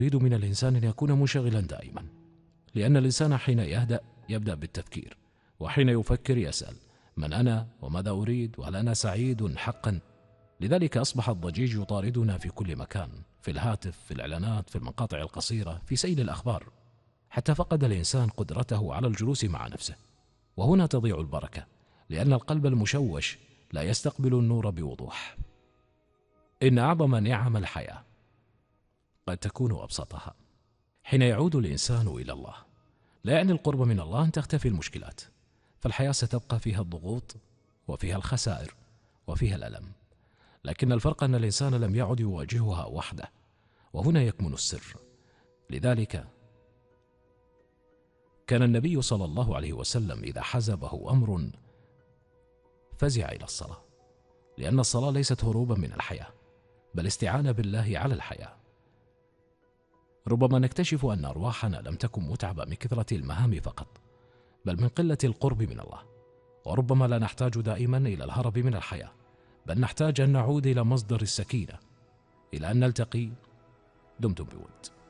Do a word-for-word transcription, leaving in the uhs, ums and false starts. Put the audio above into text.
يريد من الإنسان أن يكون منشغلا دائما، لأن الإنسان حين يهدأ يبدأ بالتفكير، وحين يفكر يسأل: من أنا وماذا أريد وهل أنا سعيد حقا؟ لذلك أصبح الضجيج يطاردنا في كل مكان، في الهاتف، في الإعلانات، في المقاطع القصيرة، في سيل الأخبار، حتى فقد الإنسان قدرته على الجلوس مع نفسه. وهنا تضيع البركة، لأن القلب المشوش لا يستقبل النور بوضوح. إن أعظم نعم الحياة قد تكون أبسطها. حين يعود الإنسان إلى الله، لا يعني القرب من الله أن تختفي المشكلات، فالحياة ستبقى فيها الضغوط وفيها الخسائر وفيها الألم، لكن الفرق أن الإنسان لم يعد يواجهها وحده، وهنا يكمن السر. لذلك كان النبي صلى الله عليه وسلم إذا حزبه أمر فزع إلى الصلاة، لأن الصلاة ليست هروبا من الحياة، بل استعانة بالله على الحياة. ربما نكتشف أن أرواحنا لم تكن متعبة من كثرة المهام فقط، بل من قلة القرب من الله. وربما لا نحتاج دائما إلى الهرب من الحياة، بل نحتاج أن نعود إلى مصدر السكينة. إلى أن نلتقي، دمتم بود.